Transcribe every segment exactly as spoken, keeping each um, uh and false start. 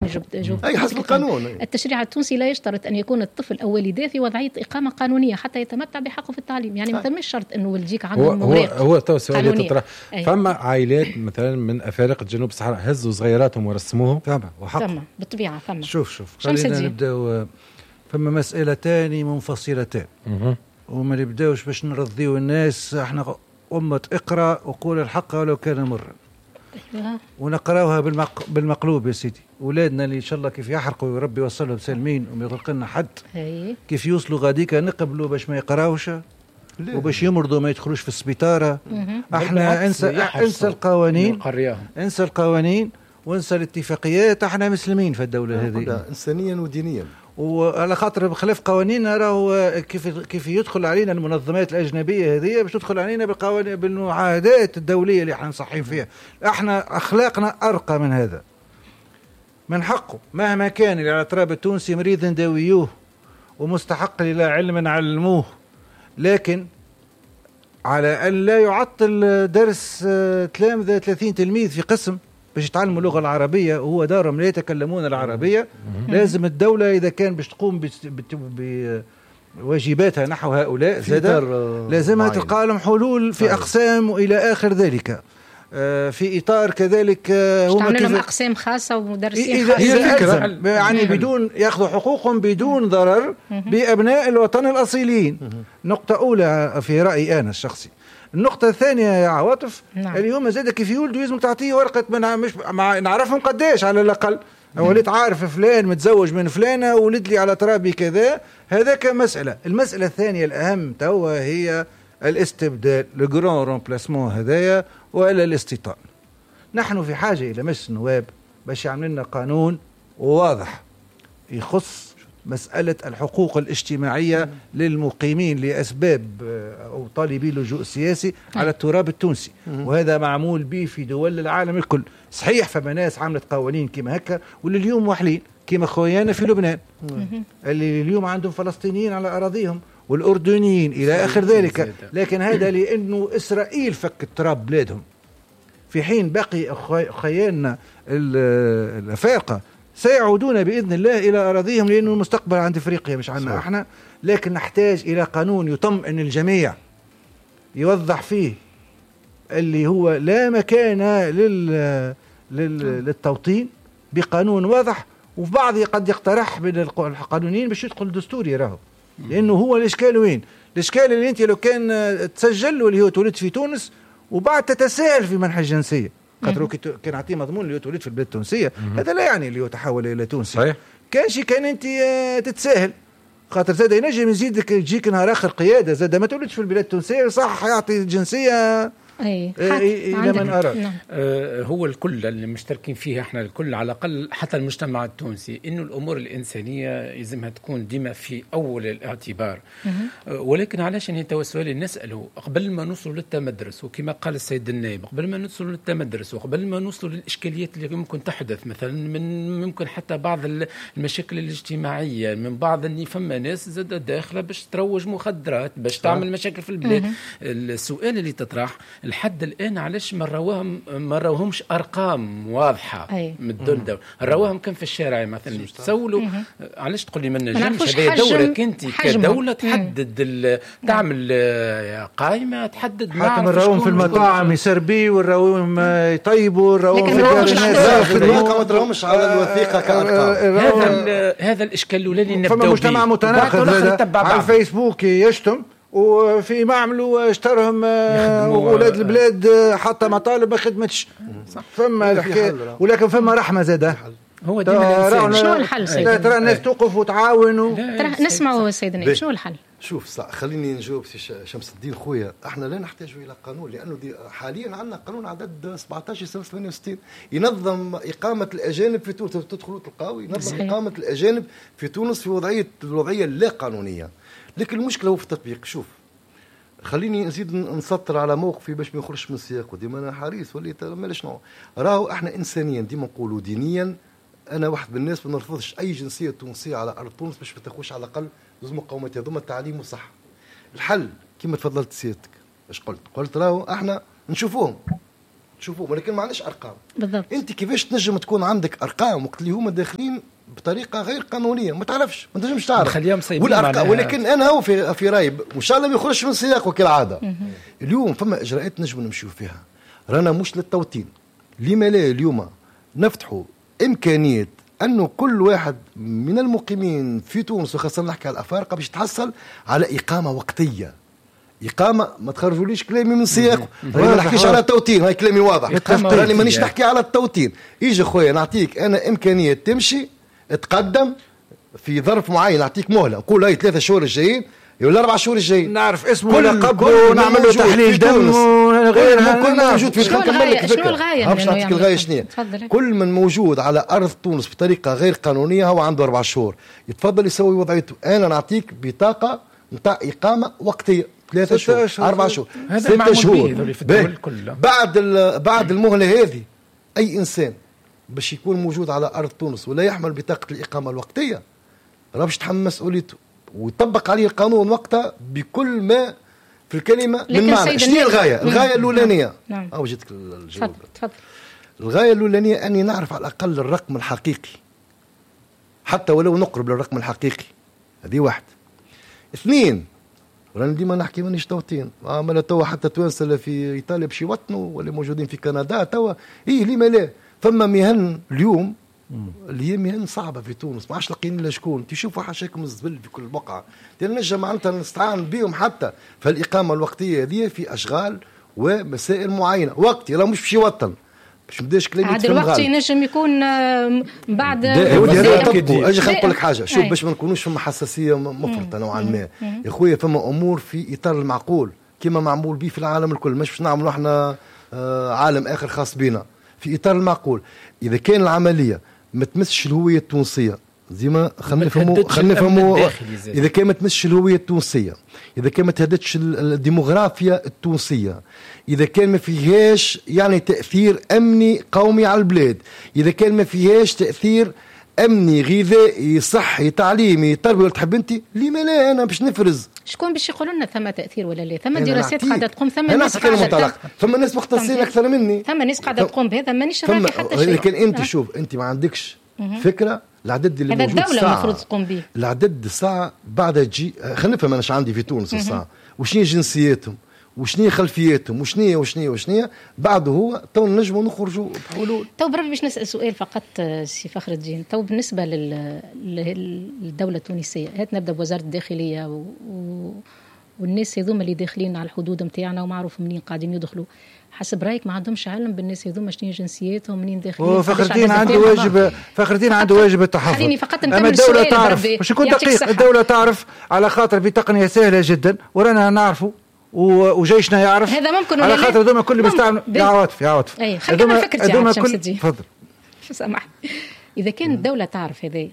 جوب أي حسب القانون. التشريع التونسي لا يشترط أن يكون الطفل أو والداه في وضعية إقامة قانونية حتى يتمتع بحقه في التعليم. يعني مثلا مش شرط أنه والديك عندهم أوراق هو تو سؤال تطرح. فما عائلات مثلا من أفارقة جنوب الصحراء هزوا صغيراتهم ورسموهم. فما وحق فما بالطبيعة فما. شوف شوف خلينا نبدأ. فما مسألتان منفصلتان وما نبداوش باش نرضيو الناس. احنا أمة اقرأ وقول الحق ولو كان مرا ونقراوها بالمق... بالمقلوب يا سيدي. أولادنا اللي إن شاء الله كيف يحرقوا وربي يوصلهم سالمين وما يطلق لنا حد كيف يوصلوا غاديك نقبلوا باش ما يقراوش وباش يمرضوا ما يدخلوش في السبيطارة. احنا انسى انسى القوانين انسى القوانين وانسى الاتفاقيات. احنا مسلمين في الدولة هذه إنسانيا ودينيا وعلى خاطر بخلاف قوانيننا راهو كيف كيف يدخل علينا المنظمات الأجنبية هذه باش تدخل علينا بالقوانين بالمعاهدات الدولية اللي احنا نصحين فيها. احنا أخلاقنا أرقى من هذا. من حقه مهما كان اللي على التراب التونسي مريض نداويوه ومستحق للا علم علموه، لكن على أن لا يعطل درس تلامذة ثلاثين تلميذ في قسم باش يتعلموا اللغة العربية وهو دارهم لا يتكلمون العربية. لازم الدولة إذا كان باش تقوم بواجباتها نحو هؤلاء لازمها تلقى لهم حلول في أقسام وإلى آخر ذلك. في إطار كذلك هم لهم أقسام خاصة ومدرسين خاصة يعني بدون يأخذوا حقوقهم بدون ضرر بأبناء الوطن الأصيلين. نقطة أولى في رأيي أنا الشخصي. النقطة الثانية يا عواطف نعم. اليوم زاد كيف يولدوا لازم تعطيه ورقة من مش مع نعرفهم قداش على الأقل. وليت عارف فلان متزوج من فلانة ولد لي على ترابي كذا. هذا كمسألة. المسألة الثانية الأهم توا هي الاستبدال لجران رومبلاسمون هذايا وإلى الاستيطان. نحن في حاجة إلى مجلس النواب باش يعمل لنا قانون واضح يخص مسألة الحقوق الاجتماعية للمقيمين لأسباب أو طالبي اللجوء السياسي على التراب التونسي. وهذا معمول به في دول العالم الكل. صحيح فما ناس عملت قوانين كما هكا واللي اليوم وحلين كما خويانا في لبنان اللي اليوم عندهم فلسطينيين على أراضيهم والأردنيين إلى آخر ذلك. لكن هذا لأنه إسرائيل فك التراب بلادهم في حين باقي خيالنا الأفارقة سيعودون بإذن الله إلى أراضيهم لأنه المستقبل عند أفريقيا مش عنا احنا. لكن نحتاج إلى قانون يطمئن الجميع يوضح فيه اللي هو لا مكان لل... لل... للتوطين بقانون واضح. وفي بعض قد يقترح من القانونيين باش يدخل دستوري راهو لأنه هو الإشكال وين؟ الإشكال اللي أنت لو كان تسجل واللي هو تولد في تونس وبعد تتساهل في منح الجنسية خاطر كان عطيه مضمون اللي هو تولد في البلاد التونسية هذا لا يعني اللي هو تحول إلى تونسي. صحيح. كان شي كان أنت تتساهل خاطر زاد ينجم يزيدك يجيك نهار آخر قيادة زاد ما تولدش في البلاد التونسية صح يعطي الجنسية أي إلى من أراد. نعم. آه هو الكل اللي مشتركين فيها احنا الكل على الأقل حتى المجتمع التونسي إنه الأمور الإنسانية يلزمها تكون ديما في أول الاعتبار. آه ولكن علشان هي السؤال نسأله قبل ما نوصل للتمدرس وكما قال السيد النائب قبل ما نوصل للتمدرس وقبل ما نوصل للإشكاليات اللي ممكن تحدث مثلا من ممكن حتى بعض المشاكل الاجتماعية من بعض اللي فما ناس زاد داخلة باش تروج مخدرات باش تعمل مشاكل في البلاد. السؤال اللي تطرح الحد الآن علاش ما راوهم ما راوهمش أرقام واضحة من الدولة راوهم كم في الشارع مثلا تسولوا علاش تقول لي ما نجمش هذه دورك أنت كدولة تحدد تعمل قائمة تحدد حتى راوهم في المطاعم يسربي وراوهم يطيبوا راوهم في دار الناس في الواقع ما راوهمش على الوثيقة كأرقام. هذا هذا الإشكال الأولاني نبدأ به. فما مجتمع متناقض على الفيسبوك يشتم وفي معملوا اشترهم أولاد البلاد حتى مطالب ما خدمتش. فما الحكاية ولكن فما رحمة زادة. هو ديما شنو الحل سيدنا؟ ترى الناس توقف وتعاون ترى نسمعوا سيدنا شنو الحل؟ شوف صح خليني نجاوب في شمس الدين خويا. احنا لا نحتاج الى قانون لانه دي حاليا عندنا قانون عدد سبعطاش سنه ثمانية وستين ينظم اقامه الاجانب في تونس. تدخلوا تلقاو ينظم صحيح. اقامه الاجانب في تونس في وضعيه الوضعيه لا قانونيه. لكن المشكله هو في التطبيق. شوف خليني نزيد نسطر على موقفي باش ما نخرجش من السياق وديما انا حريص وليت مالا شنو راهو احنا انسانيا ديما نقولوا دينيا. انا واحد من الناس ما نرفضش اي جنسيه تونسيه على ارض تونس باش ما تاخذش على الاقل زوج مقومات هذوما التعليم والصحه. الحل كما تفضلت سيادتك اش قلت قلت راهو احنا نشوفوهم تشوفوهم ولكن ما عندناش ارقام. بالضبط. انت كيفاش تنجم تكون عندك ارقام وقت اللي هما داخلين بطريقه غير قانونيه؟ ما تعرفش، ما تنجمش تعرف. والارقام ولكن انا هو في في رايي وان شاء الله ما يخرجش من سياقه كالعاده. اليوم فما اجراءات نجم نمشيو فيها، رانا مش للتوطين. لما لا اليوم نفتحوا امكانيه انه كل واحد من المقيمين في تونس وخاصه نحكي على الافارقه باش تحصل على اقامه وقتيه. إقامة، ما تخرجوليش كلامي من سياقه، راني ما نحكيش على التوطين، هاي كلامي واضح، راني مانيش نحكي على التوطين. يجي خويا نعطيك أنا إمكانية تمشي تقدم في ظرف معين، نعطيك مهلة، نقول هاي ثلاثة شهور الجايين ولا أربع شهور الجايين نعرف اسمه ولقب ونعمل له تحليل دم وغيرها. كل من موجود في شنو الغاية؟ شنو الغاية؟ باش نعطيك الغاية شنو؟ كل من موجود على أرض تونس بطريقة غير قانونية هو عنده أربع شهور، يتفضل يسوي وضعيته. أنا نعطيك بطاقة نتاع إقامة وقتية ثلاثة شهور أربعة شهور ستة شهور. بعد بعد المهلة هذه أي إنسان باش يكون موجود على أرض تونس ولا يحمل بطاقة الإقامة الوقتية راه باش يتحمل مسؤوليته ويطبق عليه القانون وقتها بكل ما في الكلمة من معنى. شنو هي الغاية؟ الغاية الأولانية نعم. أو جيتك الجواب. تفضل. الغاية الأولانية أني نعرف على الأقل الرقم الحقيقي حتى ولو نقرب للرقم الحقيقي. هذه واحد. اثنين، رانا ديما نحكي مانيش توطين، عمل توا حتى توانسه في ايطاليا باش يوطنوا ولا موجودين في كندا توا. ايه لما لا؟ فما مهن اليوم اللي هي مهن صعبه في تونس، ما عادش لاقيين الا شكون تشوفوا حاشاكم الزبل في كل بقعه، نجم معناتها نستعان بهم حتى فالاقامه الوقتيه هذه في اشغال ومسائل معينه. وقتي راه مش باش يوطن باش نبداش كلامي هذا الوقت ينجم يكون بعد اجي خليني نقول لك حاجه. شوف باش ما نكونوش فما حساسيه مفرطه نوعا ما يا خويا، فما امور في اطار المعقول كما معمول به في العالم الكل، مش باش نعملوا احنا عالم اخر خاص بنا، في اطار المعقول. اذا كان العمليه ما تمسش الهويه التونسيه ديما خلينا نفهموا خلينا نفهموا اذا كان ما تمسش الهويه التونسيه، اذا كان ما تهددش الديموغرافيا التونسيه، اذا كان ما فيهاش يعني تاثير امني قومي على البلاد، اذا كان ما فيهاش تاثير امني غذائي صحي تعليمي تربوي تحب انت، لما لا انا باش نفرز. شكون باش يقولوا لنا ثم تاثير ولا لا؟ ثم دراسات قاعده تقوم، ثم ناس قاعده ثم ناس مختصين اكثر مني، ثم ناس قاعده تقوم بهذا، مانيش راكي حتى شيء. لكن انت شوف انت ما عندكش فكره العدد اللي موجود، هذا الدوله المفروض تقوم به. العدد الساعه بعد تجي خلينا نفهم انا ايش عندي في تونس الساعه وشنو جنسياتهم وشنو خلفياتهم وشنو وشنو وشنو بعد هو تو نجموا نخرجوا بحلول. تو بربي باش نسال سؤال فقط سي فخر الدين، تو بالنسبه للدوله التونسيه، هات نبدا بوزاره الداخليه و... و... والناس هذوما اللي داخلين على الحدود نتاعنا ومعروف منين قاعدين يدخلوا، حسب رايك ما عندهمش علم بالناس هذوما شنو جنسياتهم منين داخلين؟ فخر الدين عنده واجب، فخر الدين عنده واجب التحفظ. خليني فقط نكمل. اما الدوله تعرف باش نكون دقيق، الدوله تعرف على خاطر بتقنيه سهله جدا ورانا نعرفوا وجيشنا يعرف، هذا ممكن على خاطر هذوما كل بيستعملوا يا عواطف يا عواطف. اي خلينا فكرتي يا شمس الدين. تفضل. شو سامحني، اذا كانت الدوله تعرف هذايا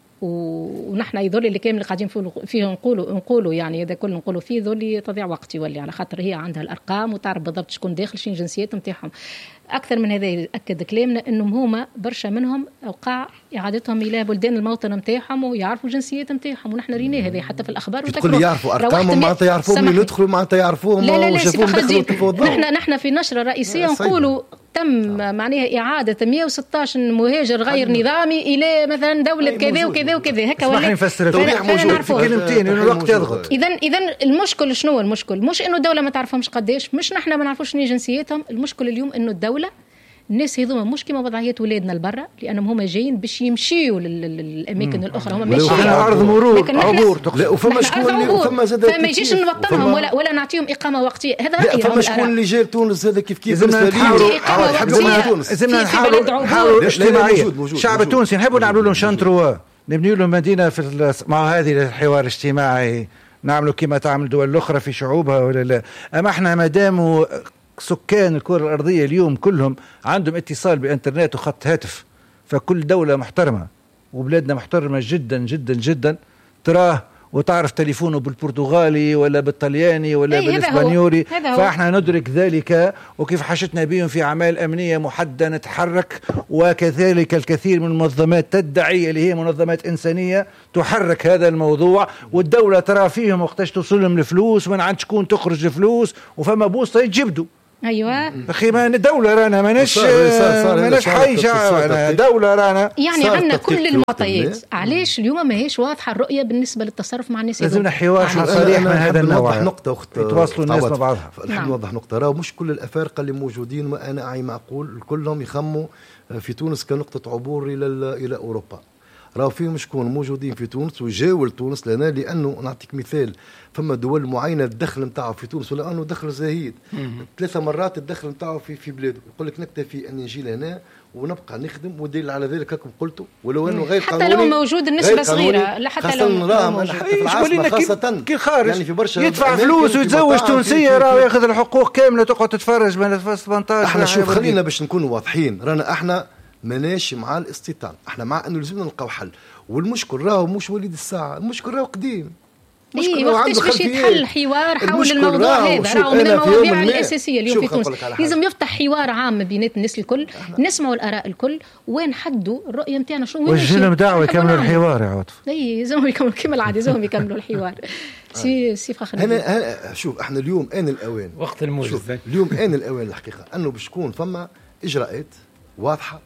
ونحن يذول اللي كامل قاعدين فيه نقولوا نقولوا يعني هذا كل نقولوا فيه ذولي تضيع وقت يولي، على خاطر هي عندها الارقام وتعرف بالضبط شكون داخل شنو جنسيتهم نتاعهم. اكثر من هذا ياكد كلامنا انهم هما برشا منهم اوقع اعادتهم الى بلدان الموطن نتاعهم ويعرفوا جنسيات نتاعهم، ونحن ريناه هذا حتى في الاخبار. تقول يعرفوا ارقامهم معناتها يعرفوهم اللي يدخلوا معناتها يعرفوهم وشافوهم دخلوا. نحن نحن في نشره رئيسيه نقولوا تم معناها إعادة مئة وستة عشر مهاجر غير نظامي إلى مثلا دولة كذا وكذا وكذا هكا ولا نفسر توضيح موجود في كلمتين إنه الوقت يضغط. إذا إذا المشكل شنو؟ المشكل مش إنه الدولة ما تعرفهمش قديش، مش نحن ما نعرفوش شنو جنسيتهم، المشكل اليوم إنه الدولة الناس هذوما مش كما وضعيات ولادنا البرة، لأنهم هما جايين باش يمشيوا للأماكن الأخرى، هما ماشيين أرض مرور عبور. لا وفما شكون وفما زاد فما يجيش نوطنهم ولا ولا نعطيهم إقامة وقتية. هذا رأيي. فما شكون اللي جاي لتونس هذا كيف كيف لازمنا نحاولوا لازمنا نحاولوا نحاولوا اجتماعية. الشعب التونسي نحبوا نعملوا لهم شانتروا، نبنيوا لهم مدينة في مع هذه الحوار الاجتماعي، نعملوا كما تعمل دول الأخرى في شعوبها ولا لا. أما احنا مادام سكان الكرة الأرضية اليوم كلهم عندهم اتصال بإنترنت وخط هاتف، فكل دولة محترمة وبلادنا محترمة جدا جدا جدا تراه وتعرف تليفونه بالبرتغالي ولا بالطلياني ولا أي بالإسبانيولي، فإحنا ندرك ذلك وكيف حشتنا بهم في أعمال أمنية محددة نتحرك. وكذلك الكثير من المنظمات تدعي اللي هي منظمات إنسانية تحرك هذا الموضوع، والدولة ترى فيهم وقتاش توصل لهم الفلوس من عند شكون تخرج الفلوس، وفما بوسطة يتجبدوا ايوه اخي ما دولة رانا ماناش ماناش حي شعب، دولة رانا يعني عندنا كل المعطيات. علاش اليوم ماهيش واضحة الرؤية بالنسبة للتصرف مع الناس؟ لازمنا حوار صريح من هذا النوع، نقطة أخت يتواصلوا الناس مع بعضها. نحن نوضح نقطة، راه مش كل الأفارقة اللي موجودين وأنا أعي معقول كلهم يخموا في تونس كنقطة عبور إلى إلى أوروبا. راهو فيهم شكون موجودين في تونس وجاول تونس لنا، لأنه نعطيك مثال، فما دول معينة الدخل نتاعو في تونس ولا أنه دخل زهيد ثلاثة مرات الدخل نتاعو في في بلاده، يقول لك نكتفي أن نجي لهنا ونبقى نخدم، ودليل على ذلك كما قلتوا ولو انه غير حتى لو موجود النسبه صغيره، لا حتى لو موجود حتى في العاصمه خاصه كي خارج يعني في برشا يدفع فلوس ويتزوج تونسيه، راه ياخذ الحقوق كامله، تقعد تتفرج من ثمانية عشر. احنا شوف خلينا باش نكونوا واضحين، رانا احنا ماناش مع الاستيطان، احنا مع انه لازمنا نلقاو حل، والمشكل راهو مش وليد الساعه، المشكل راهو قديم. إيه وقتاش باش يتحل حوار حول الموضوع هذا؟ راهو من المواضيع الأساسية اليوم في تونس. لازم يفتح حوار عام بينات الناس الكل، نسمعوا الآراء الكل ونحدوا الرؤية نتاعنا شنو. وجهنا دعوة يكملوا الحوار يا عاطف. اي لازم يكملوا كما العادة، لازم يكملوا الحوار. سي سي فخر. أنا شوف احنا اليوم آن الأوان، وقت الموجز اليوم آن الأوان الحقيقة أنه باش تكون فما إجراءات واضحة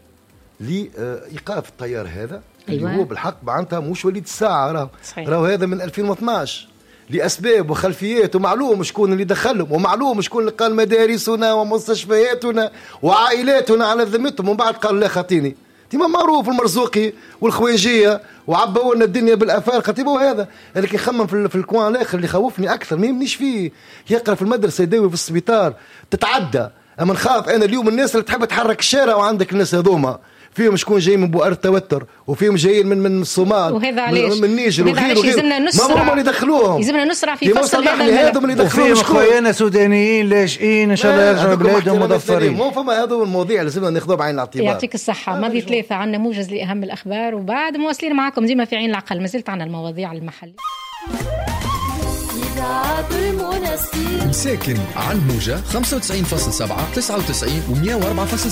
لإيقاف التيار هذا. أيوة. اللي هو بالحق معناتها مش وليد الساعة، راهو راهو هذا من ألفين واثناش لأسباب وخلفيات، ومعلوم شكون اللي دخلهم، ومعلوم شكون اللي قال مدارسنا ومستشفياتنا وعائلاتنا على ذمتهم، ومن بعد قال لا خاطيني. تيما معروف المرزوقي والخوينجية وعبوا لنا الدنيا بالأفارقة، تيما هذا. لكن يخمم في الكوان الآخر اللي خوفني أكثر، ما يمنيش فيه يقرأ في المدرسة يداوي في السبيطار تتعدى. أما نخاف أنا اليوم الناس اللي تحب تحرك الشارع، وعندك الناس هذوما فيهم شكون جاي من بؤر التوتر، وفيهم جايين من من الصومال وهذا علاش من النيجر وغير وغير، ما هم اللي دخلوهم، يلزمنا نسرع في فصل هذا هذوم اللي دخلوهم. وفيهم خويانا سودانيين لاجئين ان شاء الله يرجعوا بلادهم مظفرين. مو فما هذو المواضيع لازمنا ناخذوها بعين الاعتبار. يعطيك الصحة. ماضي ثلاثة عندنا موجز لأهم الأخبار، وبعد مواصلين معكم ديما في عين العقل. ما زلت عندنا المواضيع المحلية. مساكن عن موجة خمسة وتسعين فاصلة سبعة تسعة وتسعين ومئة وأربعة فاصلة